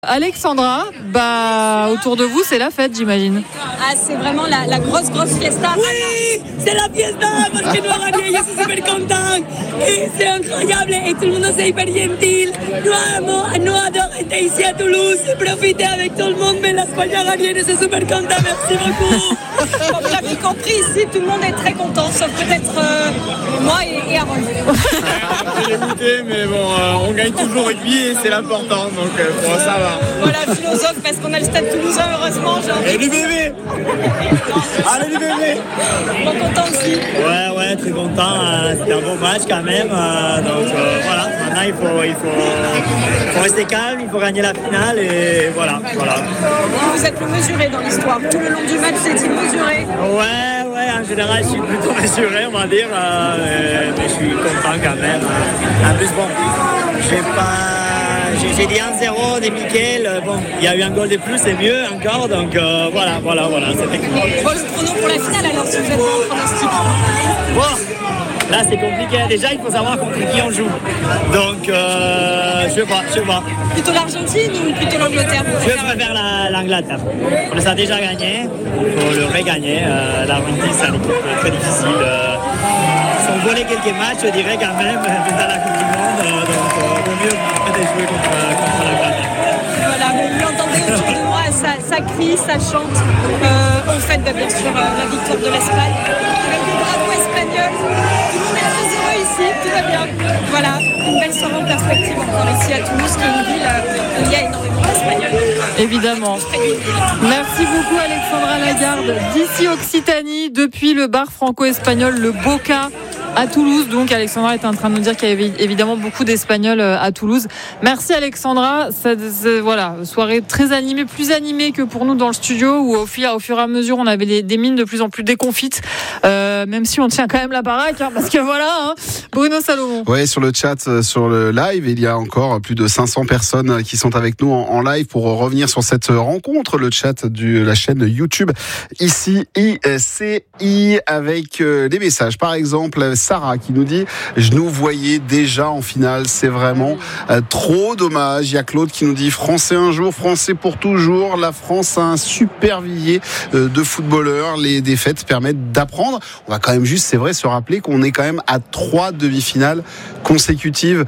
Alexandra, autour de vous, c'est la fête, j'imagine. Ah, c'est vraiment la grosse fiesta. Oui, c'est la fiesta parce que nous avons gagné, je suis super content. Et c'est incroyable et tout le monde est hyper gentil. Nous adorons être ici à Toulouse et profiter avec tout le monde. Mais l'Espagne a gagné, je suis super content. Merci beaucoup. Comme vous l'avez compris, ici, tout le monde est très content, sauf peut-être moi et Aaron. J'ai dégoûté, mais bon, on gagne toujours et puis c'est l'important, donc bon, ça va. Voilà, philosophe, parce qu'on a le stade toulousain, heureusement. Et du bébé. Allez, du bébé. Bon, content aussi. Ouais, très content. C'était un bon match quand même. Donc voilà, maintenant il faut rester calme, il faut gagner la finale et voilà. Vous êtes le mesuré dans l'histoire. Tout le long du match, c'est-il mesuré? Ouais, en général, je suis plutôt mesuré, on va dire. Mais je suis content quand même. En plus, bon, j'ai dit 1-0 des Mickaël. Bon, il y a eu un goal de plus, c'est mieux encore. Donc voilà, c'était cool. Bon, le prono pour la finale alors, si vous êtes en pronostic. Bon, là c'est compliqué. Déjà, il faut savoir contre qui on joue. Donc, je sais pas. Plutôt l'Argentine ou plutôt l'Angleterre? Je préfère l'Angleterre. On les a déjà gagnés. Il faut le regagner. L'Argentine, c'est une équipe très difficile. Ils ont volé quelques matchs, je dirais quand même, dans la Coupe du Monde. Donc, vaut mieux peut-être jouer contre l'Angleterre. Voilà, vous l'entendez autour de moi, ça crie, ça chante. On fête bien sûr la victoire de l'Espagne. Avec le drapeau espagnol, tout le monde est très heureux ici, tout va bien. Voilà, une belle soirée en perspective encore ici à Toulouse, qui est une ville où il y a énormément d'Espagnols. Évidemment. Merci beaucoup Alexandra Lagarde, d'ici Occitanie, depuis le bar franco-espagnol, le Boca, à Toulouse. Donc Alexandra était en train de nous dire qu'il y avait évidemment beaucoup d'Espagnols à Toulouse. Merci Alexandra. Voilà, soirée très animée, plus animée que pour nous dans le studio, où au fur et à mesure on avait des mines de plus en plus déconfites, même si on tient quand même la baraque, parce que voilà, Bruno Salomon. Ouais, sur le chat, sur le live, il y a encore plus de 500 personnes qui sont avec nous en live pour revenir sur cette rencontre. Le chat de la chaîne YouTube ici ICI, avec des messages. Par exemple, Sarah qui nous dit: je nous voyais déjà en finale, c'est vraiment trop dommage. Il y a Claude qui nous dit: français un jour, français pour toujours. La France a un super vivier de footballeurs. Les défaites permettent d'apprendre. On va quand même juste, c'est vrai, se rappeler qu'on est quand même à 3 demi-finales consécutives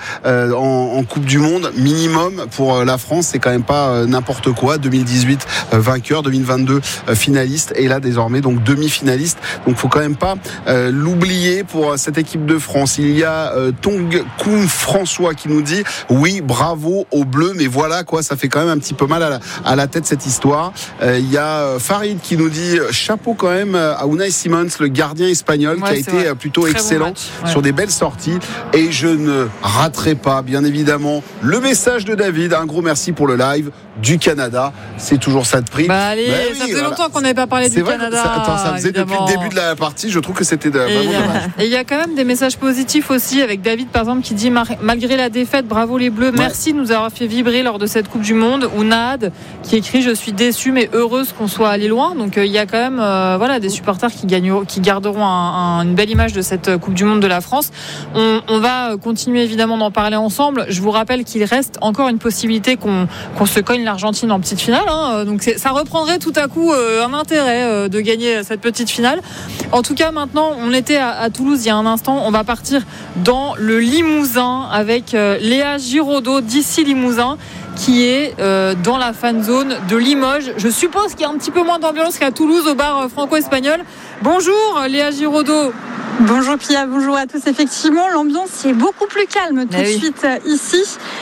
en Coupe du Monde minimum pour la France. C'est quand même pas n'importe quoi. 2018 vainqueur, 2022 finaliste, et là désormais donc demi-finaliste. Donc faut quand même pas l'oublier pour cette équipe de France. Il y a Tong Koum François qui nous dit: oui, bravo aux Bleus, mais voilà quoi, ça fait quand même un petit peu mal à la tête cette histoire. Il y a Farid qui nous dit: chapeau quand même à Unai Simons, le gardien espagnol, qui a été plutôt très excellent bon match, sur des belles sorties. Et je ne raterai pas, bien évidemment, le message de David. Un gros merci pour le live du Canada. C'est toujours ça de prix. Allez, ça faisait longtemps qu'on n'avait pas parlé du Canada. Ça faisait évidemment. Depuis le début de la partie. Je trouve que c'était vraiment dommage. Et il y a quand même des messages positifs aussi, avec David par exemple qui dit: malgré la défaite, bravo les Bleus, merci de nous avoir fait vibrer lors de cette Coupe du Monde. Ou Nad qui écrit: je suis déçu mais heureuse qu'on soit allé loin. Donc il y a quand même des supporters qui garderont une belle image de cette Coupe du Monde de la France. On va continuer évidemment d'en parler ensemble. Je vous rappelle qu'il reste encore une possibilité qu'on se cogne l'Argentine en petite finale, donc ça reprendrait tout à coup un intérêt de gagner cette petite finale. En tout cas, maintenant, on était à Toulouse il y a un instant. On va partir dans le Limousin avec Léa Giraudot d'ici Limousin, qui est dans la fan zone de Limoges. Je suppose qu'il y a un petit peu moins d'ambiance qu'à Toulouse au bar franco-espagnol. Bonjour Léa Giraudot. Bonjour Pia, bonjour à tous. Effectivement, l'ambiance est beaucoup plus calme tout de suite ici.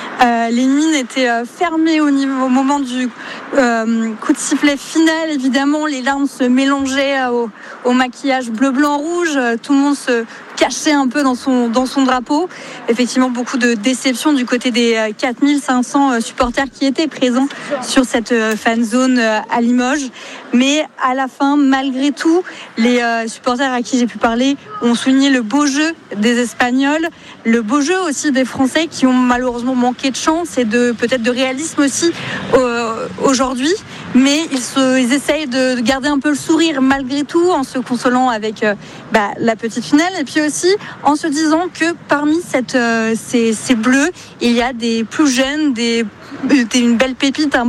Les mines étaient fermées au moment du coup de sifflet final. Évidemment, les larmes se mélangeaient au maquillage bleu, blanc, rouge. Tout le monde se cachait un peu dans son drapeau. Effectivement, beaucoup de déception du côté des 4500 supporters qui étaient présents sur cette fan zone à Limoges. Mais à la fin, malgré tout, les supporters à qui j'ai pu parler ont souligné le beau jeu des Espagnols, le beau jeu aussi des Français qui ont malheureusement manqué de chance et peut-être de réalisme aussi aujourd'hui. Mais ils essayent de garder un peu le sourire malgré tout, en se consolant avec la petite finale, et puis aussi en se disant que parmi ces Bleus, il y a des plus jeunes, une belle pépite,